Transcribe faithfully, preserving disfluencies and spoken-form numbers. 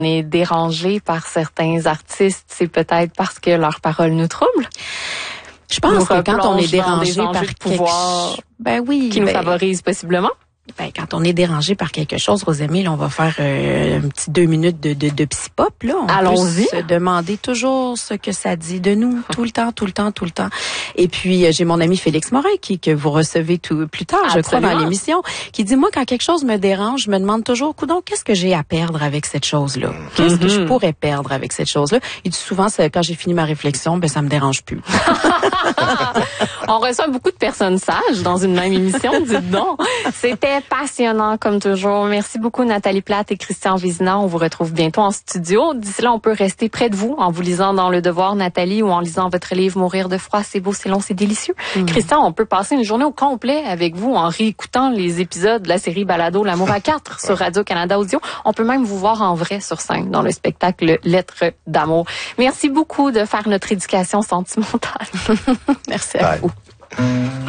est dérangé par certains artistes, c'est peut-être parce que leurs paroles nous troublent. Je pense que quand on est dérangé par de pouvoir, ben oui, qui nous ben, favorise possiblement. Ben, quand on est dérangé par quelque chose, Rosemille, on va faire euh, un petit deux minutes de, de, de psy-pop, là. On Allons-y. peut se demander toujours ce que ça dit de nous, tout le temps, tout le temps, tout le temps. Et puis, euh, j'ai mon ami Félix Morin, qui que vous recevez tout plus tard, Absolument. je crois, dans l'émission, qui dit, moi, quand quelque chose me dérange, je me demande toujours, coudonc, qu'est-ce que j'ai à perdre avec cette chose-là? Qu'est-ce mm-hmm. que je pourrais perdre avec cette chose-là? Il dit souvent, c'est, quand j'ai fini ma réflexion, ben, ça me dérange plus. On reçoit beaucoup de personnes sages dans une même émission, dites donc. C'était passionnant comme toujours. Merci beaucoup Nathalie Plate et Christian Vézina. On vous retrouve bientôt en studio. D'ici là, on peut rester près de vous en vous lisant dans Le Devoir, Nathalie, ou en lisant votre livre Mourir de froid, c'est beau, c'est long, c'est délicieux. Mmh. Christian, on peut passer une journée au complet avec vous en réécoutant les épisodes de la série Balado L'amour à quatre sur Radio-Canada Audio. On peut même vous voir en vrai sur scène dans le spectacle Lettres d'amour. Merci beaucoup de faire notre éducation sentimentale. Merci à vous.